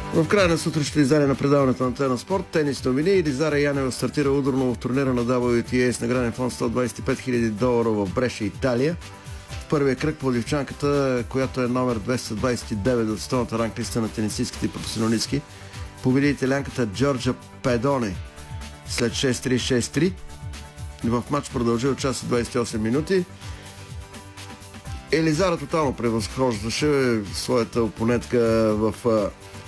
В края на сутрешното издание на предаването на Тена Спорт, тенис новини. Елизара Янева стартира ударно в турнира на WTA с награден фонд $125 000 в Бреша, Италия. В първия кръг пловдивчанката, която е номер 229 от световната ранглиста на тенисистките и професионалистки, победи италианката Джорджа Педоне след 6-3-6-3. В матч продължил час и 28 минути. Елизара тотално превъзхождаше своята опонентка в